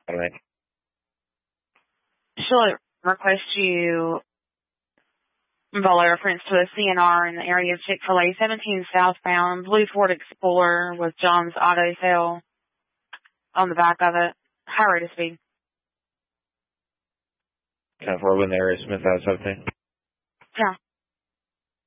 Right. She'll request you involve a reference to a CNR in the area of Chick-fil-A, 17 southbound, blue Ford Explorer with John's Auto Sale on the back of it. High rate of speed. 10-4 when there is Smith Ave 17. Yeah.